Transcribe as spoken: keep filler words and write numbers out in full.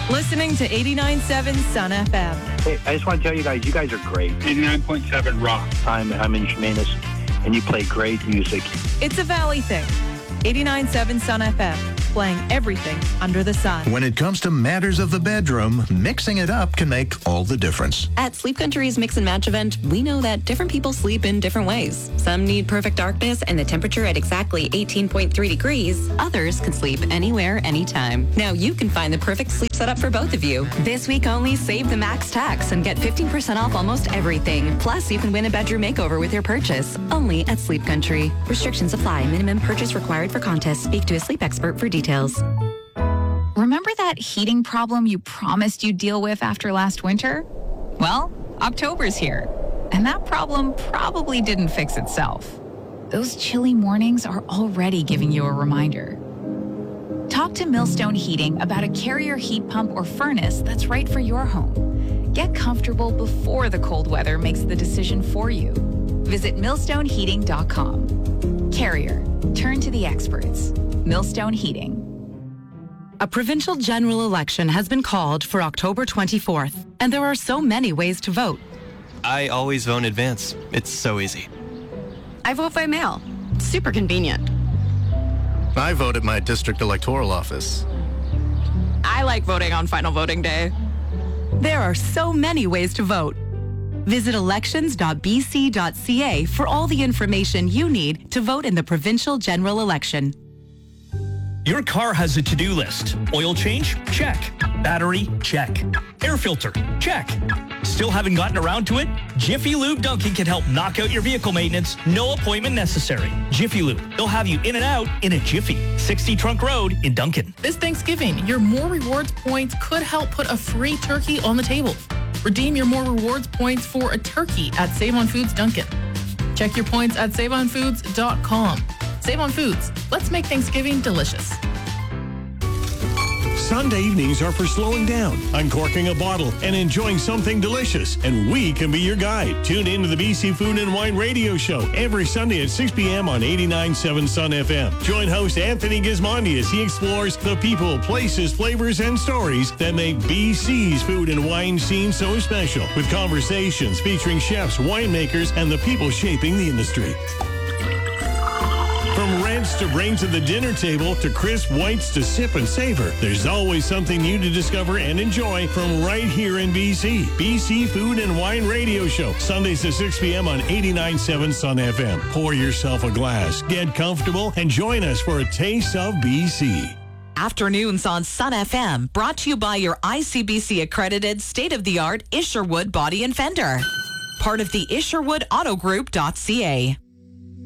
Listening to eighty-nine point seven Sun F M. Hey, I just want to tell you guys, you guys are great. eighty-nine point seven Rock. I'm, I'm in Chemainus, and you play great music. It's a Valley thing. eighty-nine point seven Sun F M, playing everything under the sun. When it comes to matters of the bedroom, mixing it up can make all the difference. At Sleep Country's Mix and Match event, we know that different people sleep in different ways. Some need perfect darkness and the temperature at exactly eighteen point three degrees. Others can sleep anywhere, anytime. Now you can find the perfect sleep setup for both of you. This week only, save the max tax and get fifteen percent off almost everything. Plus, you can win a bedroom makeover with your purchase. Only at Sleep Country. Restrictions apply. Minimum purchase required for contest. Speak to a sleep expert for details. Remember that heating problem you promised you'd deal with after last winter? Well, October's here, and that problem probably didn't fix itself. Those chilly mornings are already giving you a reminder. Talk to Millstone Heating about a Carrier heat pump or furnace that's right for your home. Get comfortable before the cold weather makes the decision for you. Visit millstone heating dot com. Carrier. Turn to the experts. Millstone Heating. A provincial general election has been called for October twenty-fourth, and there are so many ways to vote. I always vote in advance. It's so easy. I vote by mail. It's super convenient. I vote at my district electoral office. I like voting on final voting day. There are so many ways to vote. Visit elections dot b c dot c a for all the information you need to vote in the provincial general election. Your car has a to-do list. Oil change? Check. Battery? Check. Air filter? Check. Still haven't gotten around to it? Jiffy Lube Duncan can help knock out your vehicle maintenance. No appointment necessary. Jiffy Lube. They'll have you in and out in a jiffy. sixty Trunk Road in Duncan. This Thanksgiving, your More Rewards points could help put a free turkey on the table. Redeem your More Rewards points for a turkey at Save on Foods Duncan. Check your points at save on foods dot com. Save on Foods. Let's make Thanksgiving delicious. Sunday evenings are for slowing down, uncorking a bottle, and enjoying something delicious. And we can be your guide. Tune in to the B C Food and Wine Radio Show every Sunday at six p.m. on eighty-nine point seven Sun F M. Join host Anthony Gismondi as he explores the people, places, flavors, and stories that make B C's food and wine scene so special, with conversations featuring chefs, winemakers, and the people shaping the industry. From reds to brains at the dinner table to crisp whites to sip and savor, there's always something new to discover and enjoy from right here in B C. B C Food and Wine Radio Show, Sundays at six p.m. on eighty-nine point seven Sun F M. Pour yourself a glass, get comfortable, and join us for a taste of B C. Afternoons on Sun F M, brought to you by your I C B C accredited state-of-the-art Isherwood Body and Fender. Part of the Isherwood Auto Group dot c a.